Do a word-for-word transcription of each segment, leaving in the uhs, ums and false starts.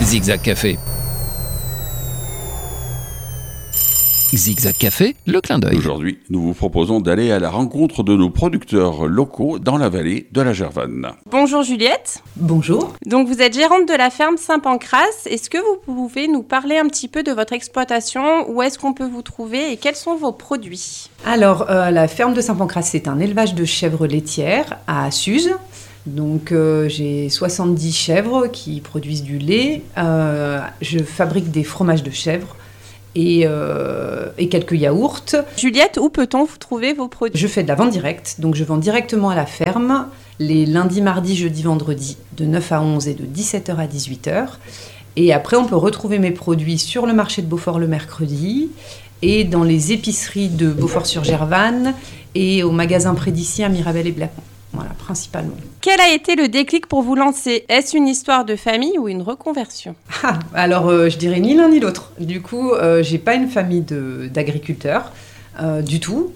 Zigzag Café. Zigzag Café, le clin d'œil. Aujourd'hui, nous vous proposons d'aller à la rencontre de nos producteurs locaux dans la vallée de la Gervanne. Bonjour Juliette. Bonjour. Donc vous êtes gérante de la ferme Saint-Pancrace. Est-ce que vous pouvez nous parler un petit peu de votre exploitation? Où est-ce qu'on peut vous trouver et quels sont vos produits? Alors, euh, la ferme de Saint-Pancrace, c'est un élevage de chèvres laitières à Suse. Donc euh, j'ai soixante-dix chèvres qui produisent du lait. Euh, je fabrique des fromages de chèvre. Et, euh, et quelques yaourts. Juliette, où peut-on vous trouver vos produits? Je fais de la vente directe, donc je vends directement à la ferme, les lundis, mardis, jeudis, vendredis, de neuf à onze et de dix-sept heures à dix-huit heures. Et après, on peut retrouver mes produits sur le marché de Beaufort le mercredi, et dans les épiceries de Beaufort-sur-Gervanne, et au magasin près d'ici à Mirabel et Blacon. Voilà, principalement. Quel a été le déclic pour vous lancer? Est-ce une histoire de famille ou une reconversion? ah, Alors, euh, je dirais ni l'un ni l'autre. Du coup, euh, j'ai pas une famille de, d'agriculteurs euh, du tout.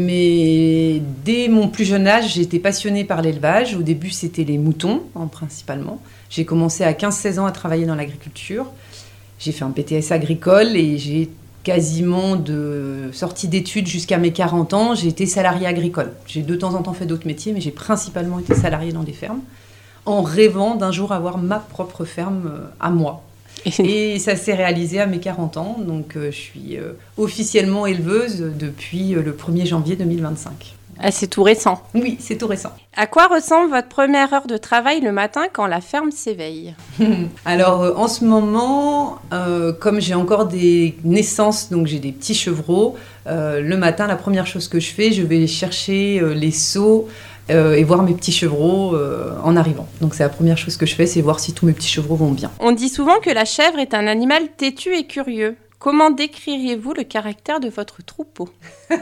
Mais dès mon plus jeune âge, j'étais passionnée par l'élevage. Au début, c'était les moutons, hein, principalement. J'ai commencé à quinze seize ans à travailler dans l'agriculture. J'ai fait un B T S agricole et j'ai quasiment de sortie d'études jusqu'à mes quarante ans, j'ai été salariée agricole. J'ai de temps en temps fait d'autres métiers, mais j'ai principalement été salariée dans des fermes, en rêvant d'un jour avoir ma propre ferme à moi. Et ça s'est réalisé à mes quarante ans, donc euh, je suis euh, officiellement éleveuse depuis euh, le premier janvier deux mille vingt-cinq. Ah, c'est tout récent. Oui, c'est tout récent. À quoi ressemble votre première heure de travail le matin quand la ferme s'éveille? Alors, euh, en ce moment, euh, comme j'ai encore des naissances, donc j'ai des petits chevreaux, euh, le matin, la première chose que je fais, je vais chercher euh, les seaux euh, et voir mes petits chevreaux euh, en arrivant. Donc, c'est la première chose que je fais, c'est voir si tous mes petits chevreaux vont bien. On dit souvent que la chèvre est un animal têtu et curieux. Comment décririez-vous le caractère de votre troupeau?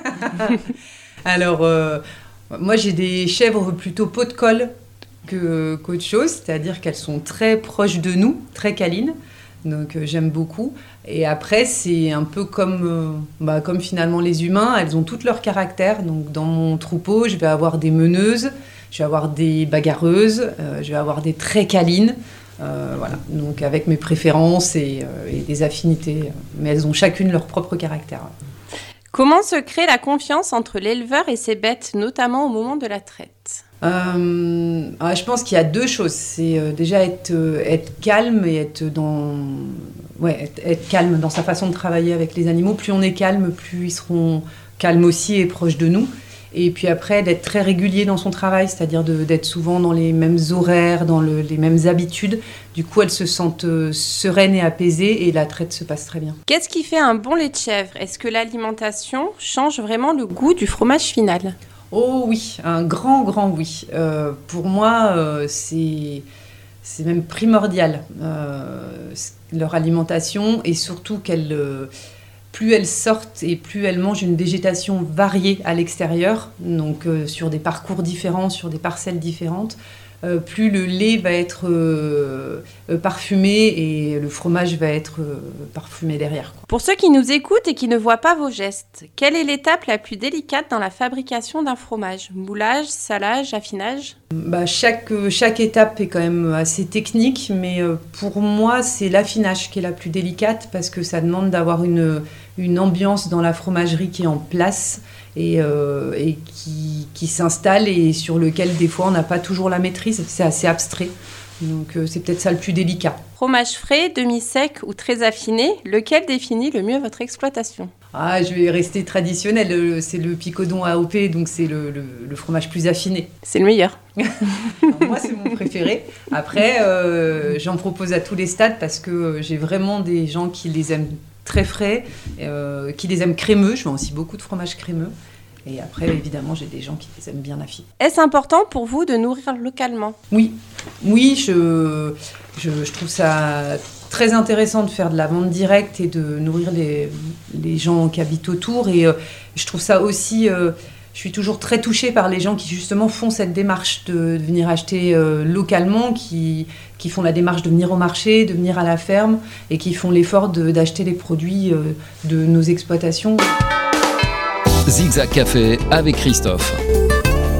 Alors, euh, moi, j'ai des chèvres plutôt pot de colle que, qu'autre chose, c'est-à-dire qu'elles sont très proches de nous, très câlines, donc euh, j'aime beaucoup. Et après, c'est un peu comme, euh, bah, comme finalement les humains, elles ont toutes leur caractère. Donc, dans mon troupeau, je vais avoir des meneuses, je vais avoir des bagarreuses, euh, je vais avoir des très câlines. Euh, voilà, donc avec mes préférences et, euh, et des affinités, mais elles ont chacune leur propre caractère. Comment se crée la confiance entre l'éleveur et ses bêtes, notamment au moment de la traite? euh, ah, Je pense qu'il y a deux choses. C'est euh, déjà être, euh, être calme et être, dans, ouais, être, être calme dans sa façon de travailler avec les animaux. Plus on est calme, plus ils seront calmes aussi et proches de nous. Et puis après, d'être très régulier dans son travail, c'est-à-dire de, d'être souvent dans les mêmes horaires, dans le, les mêmes habitudes. Du coup, elles se sentent euh, sereines et apaisées et la traite se passe très bien. Qu'est-ce qui fait un bon lait de chèvre? Est-ce que l'alimentation change vraiment le goût du fromage final? Oh oui, un grand, grand oui. Euh, pour moi, euh, c'est, c'est même primordial, euh, leur alimentation et surtout qu'elles... Euh, plus elles sortent et plus elles mangent une végétation variée à l'extérieur, donc euh, sur des parcours différents, sur des parcelles différentes, euh, plus le lait va être euh, euh, parfumé et le fromage va être euh, parfumé derrière, quoi. Pour ceux qui nous écoutent et qui ne voient pas vos gestes, quelle est l'étape la plus délicate dans la fabrication d'un fromage? Moulage, salage, affinage? Bah, chaque, chaque étape est quand même assez technique, mais euh, pour moi, c'est l'affinage qui est la plus délicate parce que ça demande d'avoir une, une ambiance dans la fromagerie qui est en place et, euh, et qui, qui s'installe et sur lequel, des fois, on n'a pas toujours la maîtrise. C'est assez abstrait. Donc, euh, c'est peut-être ça le plus délicat. Fromage frais, demi-sec ou très affiné, lequel définit le mieux votre exploitation? Ah, je vais rester traditionnel. C'est le Picodon A O P, donc c'est le, le, le fromage plus affiné. C'est le meilleur. Alors, moi, c'est mon préféré. Après, euh, j'en propose à tous les stades parce que j'ai vraiment des gens qui les aiment très frais, euh, qui les aiment crémeux. Je vends aussi beaucoup de fromage crémeux. Et après, évidemment, j'ai des gens qui les aiment bien affinés. Est-ce important pour vous de nourrir localement? Oui, oui, je, je, je trouve ça très intéressant de faire de la vente directe et de nourrir les, les gens qui habitent autour. Et euh, je trouve ça aussi... Euh, je suis toujours très touchée par les gens qui justement font cette démarche de, de venir acheter euh, localement, qui, qui font la démarche de venir au marché, de venir à la ferme et qui font l'effort de, d'acheter les produits euh, de nos exploitations. Zigzag Café avec Christophe.